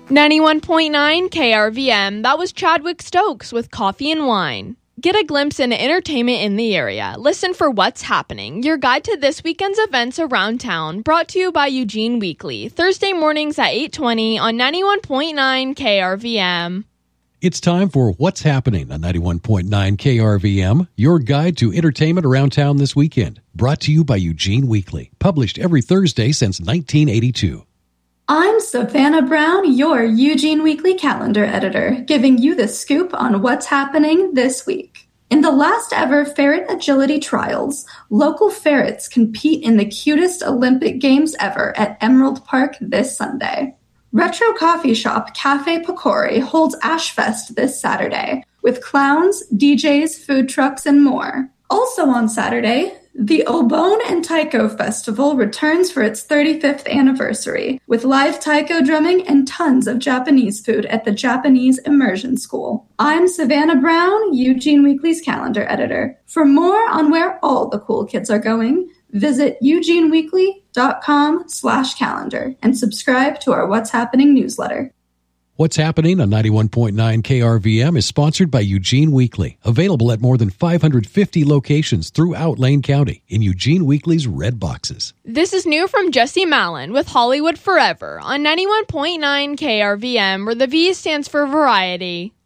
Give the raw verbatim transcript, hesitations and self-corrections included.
ninety-one point nine K R V M, that was Chadwick Stokes with Coffee and Wine. Get a glimpse into entertainment in the area. Listen for What's Happening, your guide to this weekend's events around town, brought to you by Eugene Weekly, Thursday mornings at eight twenty on ninety-one point nine K R V M. It's time for What's Happening on ninety-one point nine K R V M, your guide to entertainment around town this weekend, brought to you by Eugene Weekly, published every Thursday since nineteen eighty-two. I'm Savannah Brown, your Eugene Weekly calendar editor, giving you the scoop on what's happening this week. In the last ever ferret agility trials, local ferrets compete in the cutest Olympic Games ever at Emerald Park this Sunday. Retro coffee shop Cafe Picori holds Ashfest this Saturday, with clowns, D Js, food trucks, and more. Also on Saturday, the Obon and Taiko Festival returns for its thirty-fifth anniversary, with live taiko drumming and tons of Japanese food at the Japanese Immersion School. I'm Savannah Brown, Eugene Weekly's calendar editor. For more on where all the cool kids are going, visit eugeneweekly.com slash calendar and subscribe to our What's Happening newsletter. What's Happening on ninety-one point nine K R V M is sponsored by Eugene Weekly, available at more than five hundred fifty locations throughout Lane County in Eugene Weekly's red boxes. This is new from Jesse Mallon with Hollywood Forever on ninety-one point nine K R V M, where the V stands for variety.